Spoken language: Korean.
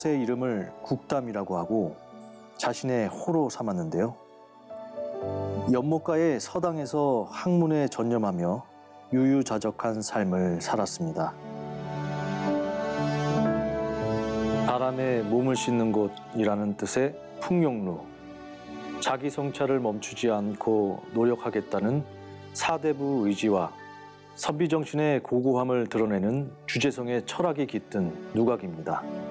제 이름을 국담이라고 하고 자신의 호로 삼았는데요. 연못가의 서당에서 학문에 전념하며 유유자적한 삶을 살았습니다. 바람에 몸을 씻는 곳이라는 뜻의 풍용루, 자기 성찰을 멈추지 않고 노력하겠다는 사대부 의지와 선비정신의 고고함을 드러내는 주제성의 철학이 깃든 누각입니다.